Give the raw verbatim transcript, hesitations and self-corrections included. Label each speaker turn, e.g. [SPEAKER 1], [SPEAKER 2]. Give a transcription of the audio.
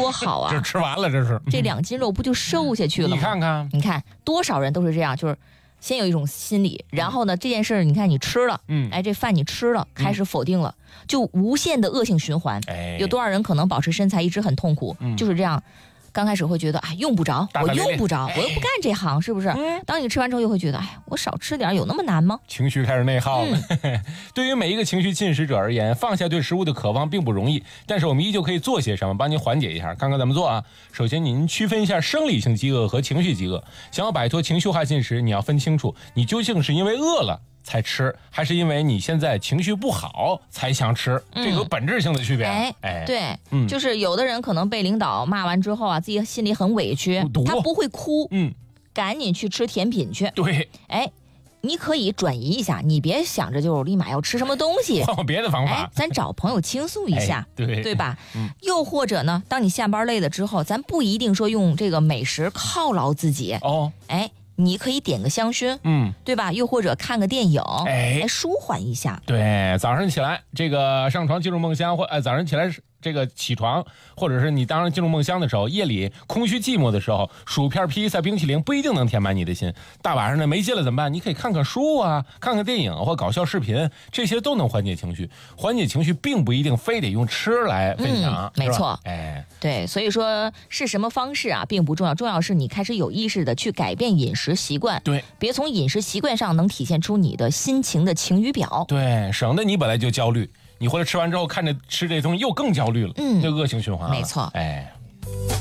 [SPEAKER 1] 多好啊！
[SPEAKER 2] 这吃完了，这是
[SPEAKER 1] 这两斤肉不就瘦下去了吗？
[SPEAKER 2] 你看看，
[SPEAKER 1] 你看多少人都是这样，就是先有一种心理，然后呢，这件事儿你看你吃了，
[SPEAKER 2] 嗯，
[SPEAKER 1] 哎，这饭你吃了，开始否定了，嗯、就无限的恶性循环。
[SPEAKER 2] 哎，
[SPEAKER 1] 有多少人可能保持身材一直很痛苦，
[SPEAKER 2] 嗯、
[SPEAKER 1] 就是这样。刚开始会觉得，哎，用不着，
[SPEAKER 2] 大大咧咧
[SPEAKER 1] 我用不着，
[SPEAKER 2] 哎、
[SPEAKER 1] 我又不干这行，是不是？嗯、当你吃完之后，又会觉得，哎，我少吃点，有那么难吗？
[SPEAKER 2] 情绪开始内耗了。
[SPEAKER 1] 嗯、
[SPEAKER 2] 对于每一个情绪进食者而言，放下对食物的渴望并不容易，但是我们依旧可以做些什么，帮您缓解一下。看看怎么做啊？首先，您区分一下生理性饥饿和情绪饥饿。想要摆脱情绪化进食，你要分清楚，你究竟是因为饿了才吃，还是因为你现在情绪不好才想吃，
[SPEAKER 1] 嗯、
[SPEAKER 2] 这个有本质性的区别。
[SPEAKER 1] 哎
[SPEAKER 2] 哎，
[SPEAKER 1] 对，
[SPEAKER 2] 嗯，
[SPEAKER 1] 就是有的人可能被领导骂完之后啊，自己心里很委屈，他不会哭，
[SPEAKER 2] 嗯，
[SPEAKER 1] 赶紧去吃甜品去。
[SPEAKER 2] 对，
[SPEAKER 1] 哎，你可以转移一下，你别想着就立马要吃什么东西，
[SPEAKER 2] 换换别的方法。
[SPEAKER 1] 哎，咱找朋友倾诉一下，
[SPEAKER 2] 哎、对
[SPEAKER 1] 对吧？
[SPEAKER 2] 嗯，
[SPEAKER 1] 又或者呢，当你下班累了之后，咱不一定说用这个美食犒劳自己
[SPEAKER 2] 哦，
[SPEAKER 1] 哎。你可以点个香薰，
[SPEAKER 2] 嗯，
[SPEAKER 1] 对吧？又或者看个电影，
[SPEAKER 2] 哎，
[SPEAKER 1] 来舒缓一下。
[SPEAKER 2] 对，早上起来这个上床进入梦乡，或哎早上起来这个起床，或者是你当然进入梦乡的时候，夜里空虚寂寞的时候，薯片、披萨、冰淇淋不一定能填满你的心。大晚上的没劲了怎么办？你可以看看书啊，看看电影或搞笑视频，这些都能缓解情绪。缓解情绪并不一定非得用吃来分享，
[SPEAKER 1] 嗯、没错。
[SPEAKER 2] 哎，
[SPEAKER 1] 对，所以说是什么方式啊，并不重要，重要是你开始有意识的去改变饮食习惯。
[SPEAKER 2] 对，
[SPEAKER 1] 别从饮食习惯上能体现出你的心情的晴雨表。
[SPEAKER 2] 对，省得你本来就焦虑。你回来吃完之后，看着吃这东西又更焦虑了，嗯，这恶性循环、啊。
[SPEAKER 1] 没错，
[SPEAKER 2] 哎。